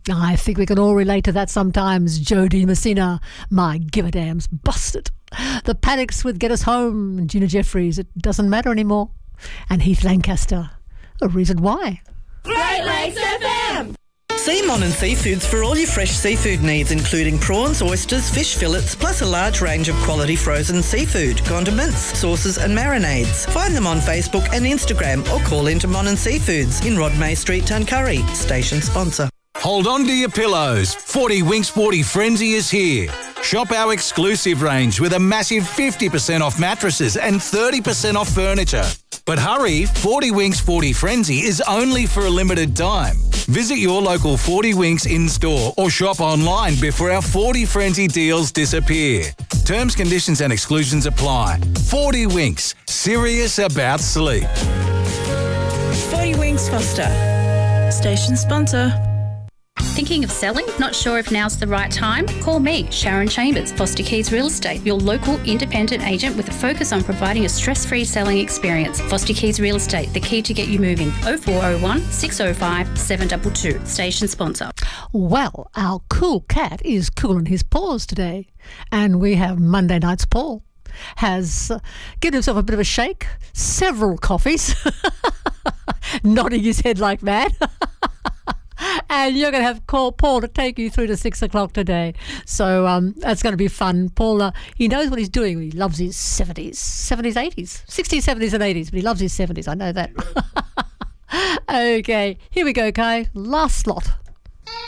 I think we can all relate to that sometimes. Jodie Messina, my give a damn's busted. The Panics with Get Us Home, Gina Jeffries, It Doesn't Matter Anymore, and Heath Lancaster, A Reason Why. Great Lakes FM! See Monin Seafoods for all your fresh seafood needs, including prawns, oysters, fish fillets, plus a large range of quality frozen seafood, condiments, sauces and marinades. Find them on Facebook and Instagram or call into Monin Seafoods in Rodmay Street, Tuncurry. Station sponsor. Hold on to your pillows. 40 Winks 40 Frenzy is here. Shop our exclusive range with a massive 50% off mattresses and 30% off furniture. But hurry, 40 Winks 40 Frenzy is only for a limited time. Visit your local 40 Winks in-store or shop online before our 40 Frenzy deals disappear. Terms, conditions and exclusions apply. 40 Winks, serious about sleep. 40 Winks Foster. Station sponsor. Thinking of selling? Not sure if now's the right time? Call me, Sharon Chambers, Foster Keys Real Estate, your local independent agent with a focus on providing a stress-free selling experience. Foster Keys Real Estate, the key to get you moving. 0401 605 722. Station sponsor. Well, our cool cat is cooling his paws today, and we have Monday Night's Paul. Has given himself a bit of a shake, several coffees, nodding his head like mad. And you're going to have Paul to take you through to 6 o'clock today. So that's going to be fun. Paul, he knows what he's doing. He loves his 70s, 80s, 60s, 70s and 80s, but he loves his 70s. I know that. Okay, here we go, Kai. Last slot.